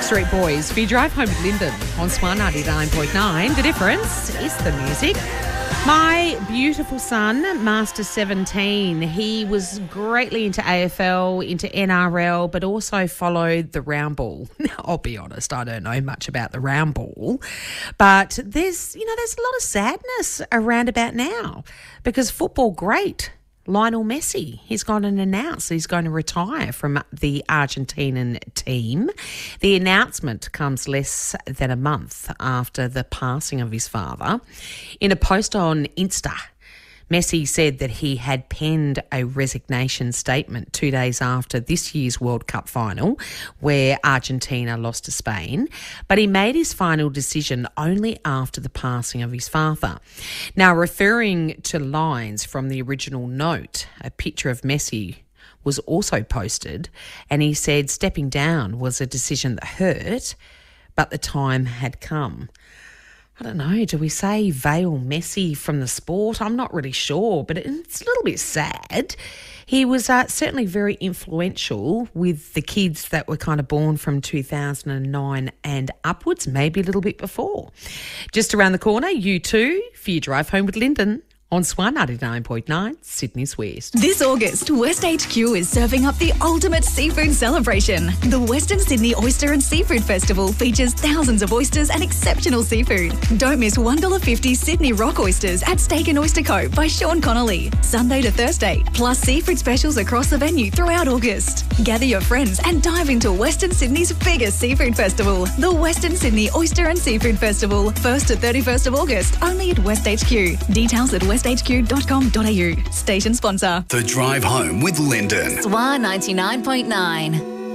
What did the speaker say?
Backstreet Boys for your drive home with Lyndon on Swan 99.9. The difference is the music. My beautiful son, Master 17, he was greatly into AFL, into NRL, but also followed the round ball. Now, I'll be honest, I don't know much about the round ball, but there's a lot of sadness around about now because football great Lionel Messi, he's gone and announced he's going to retire from the Argentinian team. The announcement comes less than a month after the passing of his father. In a post on Insta, Messi said that he had penned a resignation statement 2 days after this year's World Cup final, where Argentina lost to Spain, but he made his final decision only after the passing of his father. Now, referring to lines from the original note, a picture of Messi was also posted, and he said stepping down was a decision that hurt, but the time had come. I don't know, do we say veil Messi from the sport? I'm not really sure, but it's a little bit sad. He was certainly very influential with the kids that were kind of born from 2009 and upwards, maybe a little bit before. Just around the corner, U2 for your drive home with Lyndon on Swan 99.9, Sydney's West. This August, West HQ is serving up the ultimate seafood celebration. The Western Sydney Oyster and Seafood Festival features thousands of oysters and exceptional seafood. Don't miss $1.50 Sydney Rock Oysters at Steak and Oyster Co. by Sean Connolly, Sunday to Thursday, plus seafood specials across the venue throughout August. Gather your friends and dive into Western Sydney's biggest seafood festival, the Western Sydney Oyster and Seafood Festival, 1st to 31st of August, only at West HQ. Details at westhq.com.au. Station sponsor. The Drive Home with Lyndon. Swan 99.9.